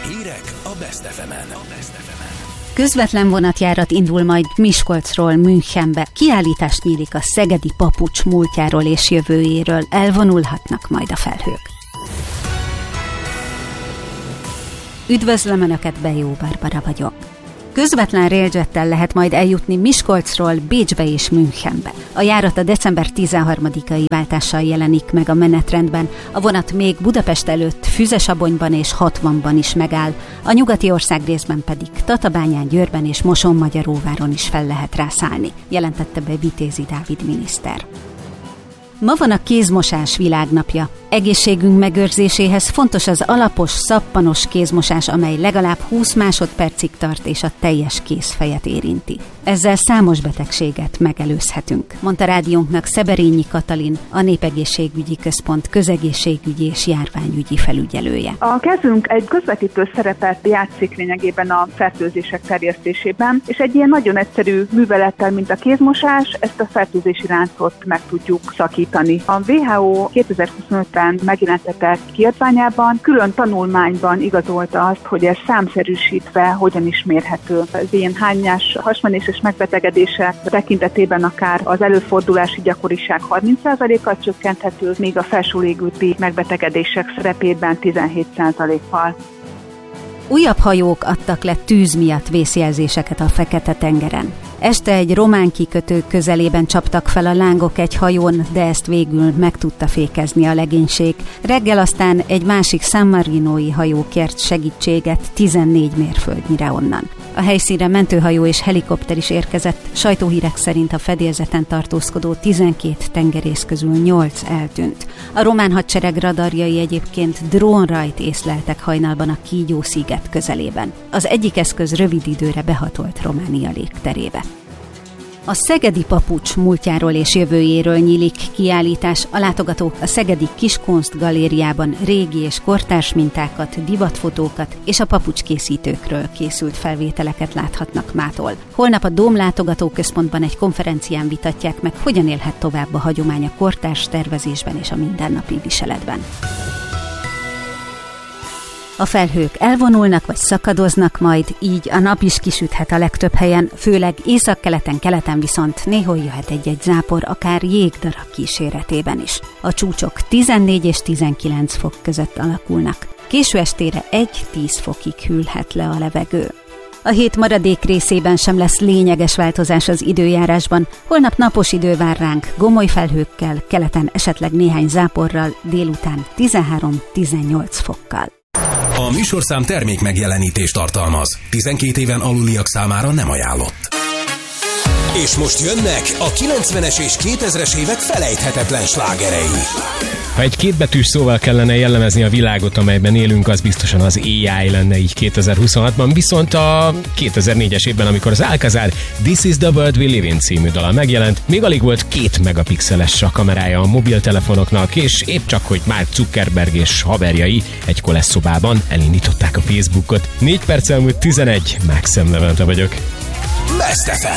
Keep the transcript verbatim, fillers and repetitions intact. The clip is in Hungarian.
Hírek a Best ef emen. Közvetlen vonatjárat indul majd Miskolcról Münchenbe. Kiállítást nyílik a szegedi papucs múltjáról és jövőjéről. Elvonulhatnak majd a felhők. Üdvözlöm Önöket, Bejó Barbara vagyok. Közvetlen railjettel lehet majd eljutni Miskolcról Bécsbe és Münchenbe. A járat a december tizenharmadikai váltással jelenik meg a menetrendben, a vonat még Budapest előtt Füzesabonyban és Hatvanban is megáll, a nyugati országrészben pedig Tatabányán, Győrben és Mosonmagyaróváron is fel lehet rászállni, jelentette be Vitézi Dávid miniszter. Ma van a kézmosás világnapja. Egészségünk megőrzéséhez fontos az alapos, szappanos kézmosás, amely legalább húsz másodpercig tart és a teljes kézfejet érinti. Ezzel számos betegséget megelőzhetünk, mondta rádiónknak Szeberényi Katalin, a Népegészségügyi Központ közegészségügyi és járványügyi felügyelője. A kezünk egy közvetítő szerepet játszik lényegében a fertőzések terjesztésében, és egy ilyen nagyon egyszerű művelettel, mint a kézmosás, ezt a fertőzési láncot meg tudjuk szakítani. A dupla vé há ó kétezer-huszonötben megjelentetett kiadványában külön tanulmányban igazolta azt, hogy ez számszerűsítve hogyan is mérhető. Az ilyen hányás hasmenéses megbetegedése tekintetében akár az előfordulási gyakoriság harminc százalékkal csökkenthető, míg a felső légúti megbetegedések szerepében tizenhét százalékkal. Újabb hajók adtak le tűz miatt vészjelzéseket a Fekete-tengeren. Este egy román kikötő közelében csaptak fel a lángok egy hajón, de ezt végül meg tudta fékezni a legénység. Reggel aztán egy másik San Marinói hajó kért segítséget tizennégy mérföldnyire onnan. A helyszínre mentőhajó és helikopter is érkezett, sajtóhírek szerint a fedélzeten tartózkodó tizenkét tengerész közül nyolc eltűnt. A román hadsereg radarjai egyébként drónrajt észleltek hajnalban a Kígyó-sziget közelében. Az egyik eszköz rövid időre behatolt Románia légterébe. A szegedi papucs múltjáról és jövőjéről nyílik kiállítás. A látogatók a szegedi Kiskunst galériában régi és kortárs mintákat, divatfotókat és a papucskészítőkről készült felvételeket láthatnak mától. Holnap a Dóm látogatóközpontban egy konferencián vitatják meg, hogyan élhet tovább a hagyomány a kortárs tervezésben és a mindennapi viseletben. A felhők elvonulnak vagy szakadoznak majd, így a nap is kisüthet a legtöbb helyen, főleg északkeleten, keleten viszont néhol jöhet egy-egy zápor, akár jégdarab kíséretében is. A csúcsok tizennégy és tizenkilenc fok között alakulnak. Késő estére egy-tíz fokig hűlhet le a levegő. A hét maradék részében sem lesz lényeges változás az időjárásban. Holnap napos idő vár ránk, gomoly felhőkkel, keleten esetleg néhány záporral, délután tizenhárom-tizennyolc fokkal. A műsorszám termék megjelenítést tartalmaz. tizenkét éven aluliak számára nem ajánlott. És most jönnek a kilencvenes és kétezres évek felejthetetlen slágerei. Ha egy kétbetűs szóval kellene jellemezni a világot, amelyben élünk, az biztosan az á i lenne így kétezer-huszonhatban, viszont a kétezer-négyes évben, amikor az Alcazar This is the World We Live In című dala megjelent, még alig volt két megapixeles a kamerája a mobiltelefonoknak, és épp csak, hogy Mark Zuckerberg és haverjai egy kolesszobában elindították a Facebookot. négy perc elmúlt tizenegy, Mákszem Levente vagyok. Best ef em.